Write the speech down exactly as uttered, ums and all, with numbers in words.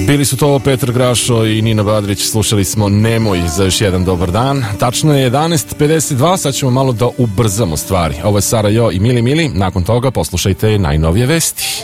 Bili su to Petar Grašo i Nina Badrić, slušali smo Nemoj za još jedan dobar dan. Tačno je jedanaest pedeset dva, sad ćemo malo da ubrzamo stvari. Ovo je Sara Jo i Mili Mili, nakon toga poslušajte najnovije vesti.